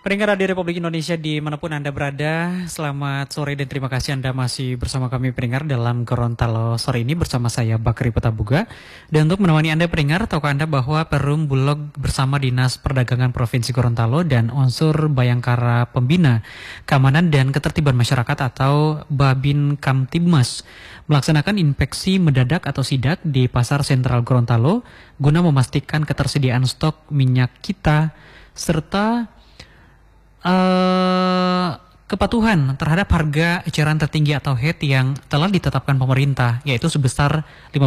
Pendengar Radio Republik Indonesia dimanapun Anda berada, selamat sore dan terima kasih Anda masih bersama kami pendengar dalam Gorontalo sore ini bersama saya Bakri Petabuga. Dan untuk menemani Anda pendengar, tahukah Anda bahwa Perum Bulog bersama Dinas Perdagangan Provinsi Gorontalo dan unsur Bayangkara Pembina Keamanan dan Ketertiban Masyarakat atau Babin Kamtibmas melaksanakan inspeksi mendadak atau sidak di Pasar Sentral Gorontalo guna memastikan ketersediaan stok minyak kita serta kepatuhan terhadap harga eceran tertinggi atau HET yang telah ditetapkan pemerintah, yaitu sebesar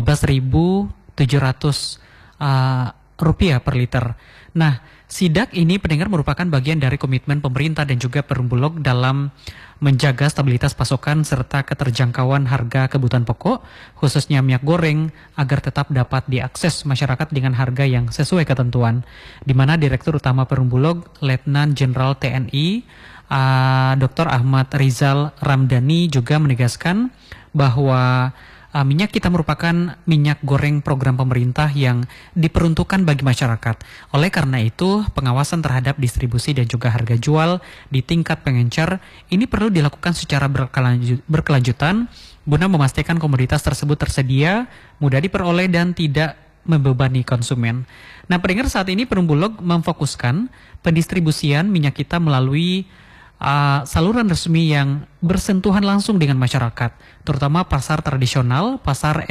15.700 rupiah per liter. Nah, sidak ini pendengar merupakan bagian dari komitmen pemerintah dan juga Perum Bulog dalam menjaga stabilitas pasokan serta keterjangkauan harga kebutuhan pokok, khususnya minyak goreng, agar tetap dapat diakses masyarakat dengan harga yang sesuai ketentuan. Di mana Direktur Utama Perum Bulog, Letnan Jenderal TNI, Dr. Ahmad Rizal Ramdhani juga menegaskan bahwa minyak kita merupakan minyak goreng program pemerintah yang diperuntukkan bagi masyarakat. Oleh karena itu, pengawasan terhadap distribusi dan juga harga jual di tingkat pengencer ini perlu dilakukan secara berkelanjutan guna memastikan komoditas tersebut tersedia, mudah diperoleh dan tidak membebani konsumen. Nah, pendengar, saat ini Perum Bulog memfokuskan pendistribusian minyak kita melalui saluran resmi yang bersentuhan langsung dengan masyarakat, terutama pasar tradisional, pasar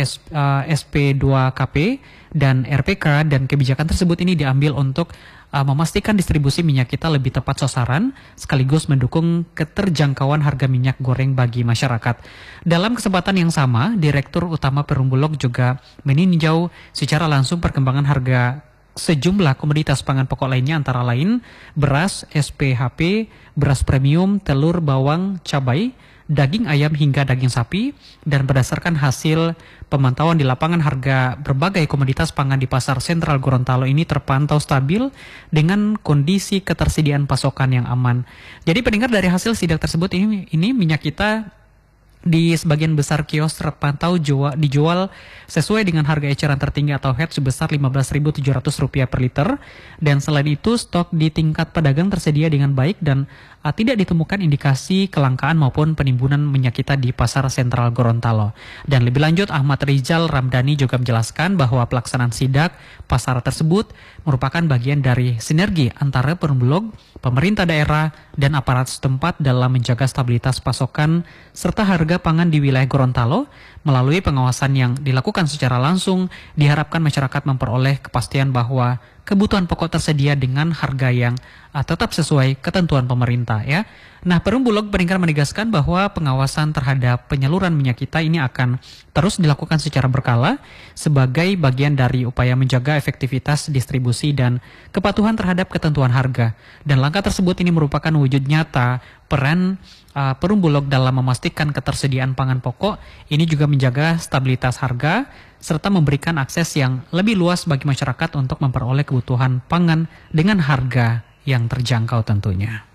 SP2KP, dan RPK, dan kebijakan tersebut ini diambil untuk memastikan distribusi minyak kita lebih tepat sasaran, sekaligus mendukung keterjangkauan harga minyak goreng bagi masyarakat. Dalam kesempatan yang sama, Direktur Utama Perum Bulog juga meninjau secara langsung perkembangan harga sejumlah komoditas pangan pokok lainnya, antara lain beras, SPHP, beras premium, telur, bawang, cabai, daging ayam hingga daging sapi. Dan berdasarkan hasil pemantauan di lapangan, harga berbagai komoditas pangan di Pasar Sentral Gorontalo ini terpantau stabil dengan kondisi ketersediaan pasokan yang aman. Jadi pendengar, dari hasil sidak tersebut ini minyak kita di sebagian besar kios terpantau dijual sesuai dengan harga eceran tertinggi atau HET sebesar Rp15.700 per liter. Dan selain itu, stok di tingkat pedagang tersedia dengan baik dan tidak ditemukan indikasi kelangkaan maupun penimbunan minyak kita di Pasar Sentral Gorontalo. Dan lebih lanjut, Ahmad Rizal Ramdhani juga menjelaskan bahwa pelaksanaan sidak pasar tersebut merupakan bagian dari sinergi antara Perum Bulog, pemerintah daerah, dan aparat setempat dalam menjaga stabilitas pasokan serta harga pangan di wilayah Gorontalo. Melalui pengawasan yang dilakukan secara langsung, diharapkan masyarakat memperoleh kepastian bahwa kebutuhan pokok tersedia dengan harga yang tetap sesuai ketentuan pemerintah, ya. Nah, Perum Bulog pendengar menegaskan bahwa pengawasan terhadap penyaluran minyak kita ini akan terus dilakukan secara berkala sebagai bagian dari upaya menjaga efektivitas distribusi dan kepatuhan terhadap ketentuan harga. Dan langkah tersebut ini merupakan wujud nyata peran Perum Bulog dalam memastikan ketersediaan pangan pokok ini juga menjaga stabilitas harga serta memberikan akses yang lebih luas bagi masyarakat untuk memperoleh kebutuhan pangan dengan harga yang terjangkau tentunya.